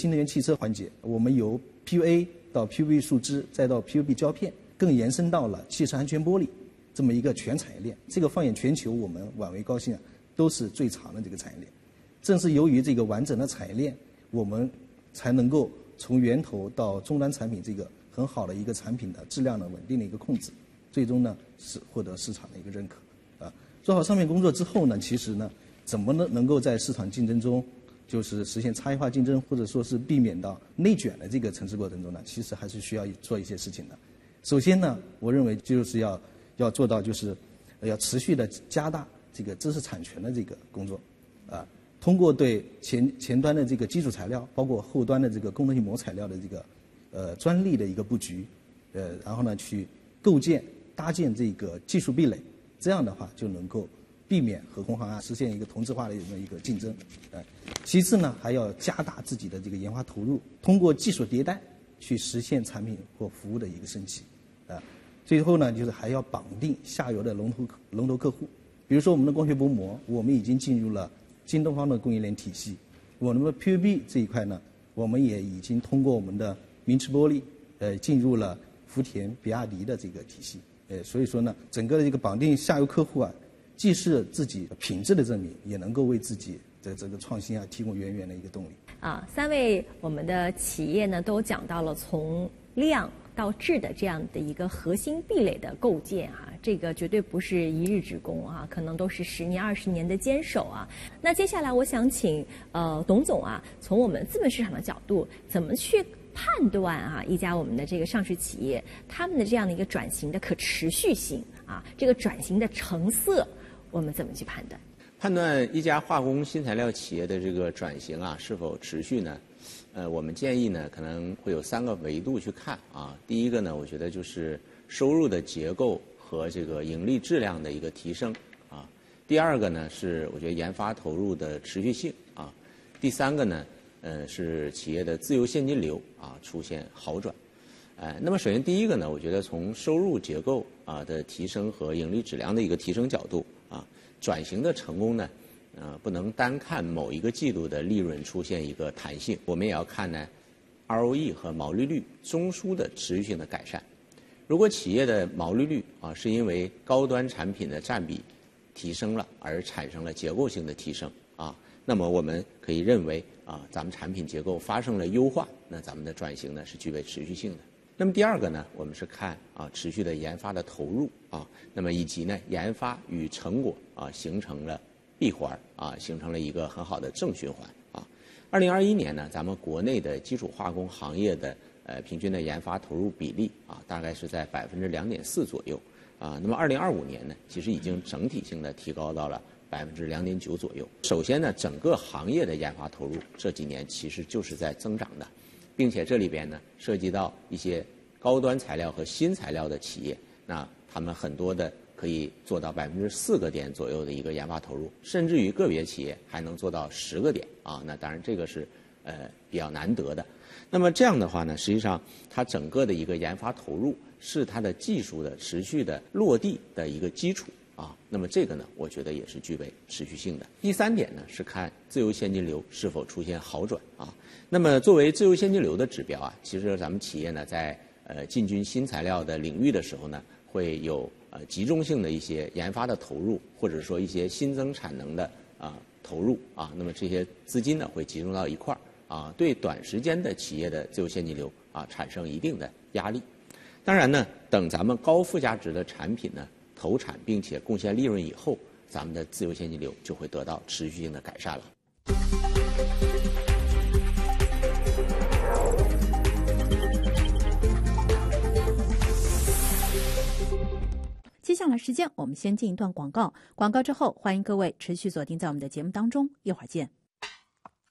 新能源汽车环节，我们由 PUA 到 PUB 树脂，再到 PUB 胶片，更延伸到了汽车安全玻璃这么一个全产业链。这个放眼全球，我们挽为高兴都是最长的这个产业链。正是由于这个完整的产业链，我们才能够从源头到终端产品这个很好的一个产品的质量的稳定的一个控制，最终呢是获得市场的一个认可。做好上面工作之后呢，其实呢，怎么能够在市场竞争中，就是实现差异化竞争，或者说是避免到内卷的这个层次过程中呢，其实还是需要做一些事情的。首先呢，我认为就是要做到就是要持续的加大这个知识产权的这个工作，通过对前端的这个基础材料，包括后端的这个功能性膜材料的这个专利的一个布局，然后呢去搭建这个技术壁垒。这样的话就能够避免和工行实现一个同质化的一个竞争。其次呢，还要加大自己的这个研发投入，通过技术迭代去实现产品或服务的一个升级。最后呢，就是还要绑定下游的龙头客户，比如说我们的光学薄膜，我们已经进入了京东方的供应链体系。我们的 PUB 这一块呢，我们也已经通过我们的明驰玻璃，进入了福田、比亚迪的这个体系。所以说呢，整个的这个绑定下游客户既是自己品质的证明，也能够为自己的这个创新提供源源的一个动力。 三位我们的企业呢都讲到了从量到质的这样的一个核心壁垒的构建这个绝对不是一日之功可能都是10年、20年的坚守那接下来我想请董总从我们资本市场的角度，怎么去判断一家我们的这个上市企业他们的这样的一个转型的可持续性这个转型的成色，我们怎么去判断？ 判断一家化工新材料企业的这个转型是否持续呢？我们建议呢可能会有3个维度去看第一个呢，我觉得就是收入的结构和这个盈利质量的一个提升第二个呢是我觉得研发投入的持续性第三个呢是企业的自由现金流出现好转。那么首先第一个呢，我觉得从收入结构的提升和盈利质量的一个提升角度转型的成功呢不能单看某一个季度的利润出现一个弹性，我们也要看呢 ROE 和毛利率中枢的持续性的改善。如果企业的毛利率是因为高端产品的占比提升了而产生了结构性的提升那么我们可以认为咱们产品结构发生了优化，那咱们的转型呢是具备持续性的。那么第二个呢，我们是看持续的研发的投入那么以及呢研发与成果形成了闭环形成了一个很好的正循环2021年呢，咱们国内的基础化工行业的平均的研发投入比例大概是在2.4%左右那么2025年呢，其实已经整体性的提高到了2.9%左右。首先呢，整个行业的研发投入这几年其实就是在增长的，并且这里边呢涉及到一些高端材料和新材料的企业，那他们很多的可以做到4个点左右的一个研发投入，甚至于个别企业还能做到10个点那当然这个是比较难得的。那么这样的话呢，实际上它整个的一个研发投入是它的技术的持续的落地的一个基础那么这个呢，我觉得也是具备持续性的。第3点呢，是看自由现金流是否出现好转那么作为自由现金流的指标其实咱们企业呢在进军新材料的领域的时候呢，会有集中性的一些研发的投入，或者说一些新增产能的投入那么这些资金呢会集中到一块儿对短时间的企业的自由现金流产生一定的压力。当然呢，等咱们高附加值的产品呢投产并且贡献利润以后，咱们的自由现金流就会得到持续性的改善了。 接下来时间我们先进一段广告，广告之后欢迎各位持续锁定在我们的节目当中，一会儿见。